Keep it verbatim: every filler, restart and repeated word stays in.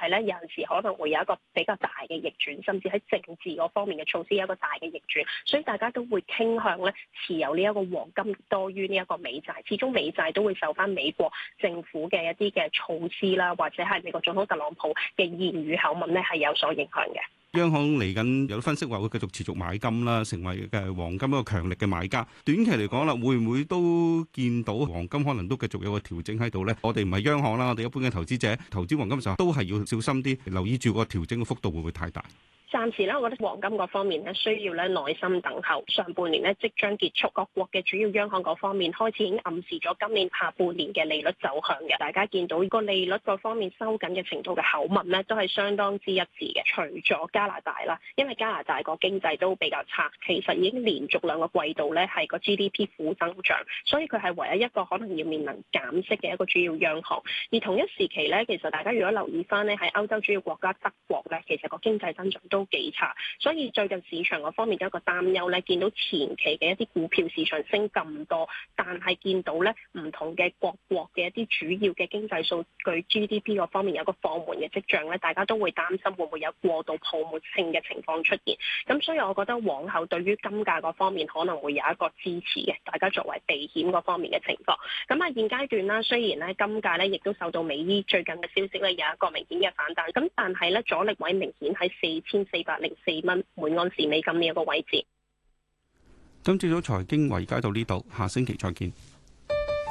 係咧有陣時可能會有一個比較大嘅逆轉，甚至喺政治嗰方面嘅措施有一個大嘅逆轉，所以大家都會傾向咧持有呢一個黃金多於呢一個美債。始終美債都會受翻美國政府嘅一啲嘅措施啦，或者係美國總統特朗普嘅言語口吻咧係有所影響嘅。 央行嚟緊有分析話會繼續持續買金啦，成為嘅黃金一個強力嘅買家。短期嚟講啦，會唔會都見到黃金可能都繼續有個調整喺度呢？我哋唔係央行啦，我哋一般嘅投資者投資黃金嘅時候都係要小心啲，留意住個調整嘅幅度會唔會太大？ 暫時咧，我覺得黃金嗰方面咧需要咧耐心等候。上半年咧即將結束，各國嘅主要央行嗰方面開始已經暗示咗今年下半年嘅利率走向嘅。大家見到個利率嗰方面收緊嘅程度嘅口吻咧，都係相當之一致嘅。除咗加拿大啦，因為加拿大個經濟都比較差，其實已經連續兩個季度咧係個 G D P 負增長，所以佢係唯一一個可能要面臨減息嘅一個主要央行。而同一時期咧，其實大家如果留意翻咧，喺歐洲主要國家德國咧，其實個經濟增長都幾差，所以最近市場嗰方面嘅一個擔憂咧，見到前期嘅一啲股票市場升咁多，但係見到咧唔同嘅各國嘅一啲主要嘅經濟數據 G D P 嗰方面有個放緩嘅跡象咧，大家都會擔心會唔會有過度泡沫性嘅情況出現。咁所以我覺得往後對於金價嗰方面可能會有一個支持嘅，大家作為避險嗰方面嘅情況。咁啊現階段啦，雖然咧金價咧亦都受到美伊最近嘅消息咧有一個明顯嘅反彈，咁但係咧阻力位明顯喺四千四百零四蚊每盎司美金呢一個位置。 今朝早財經華爾街到呢度，下星期再見。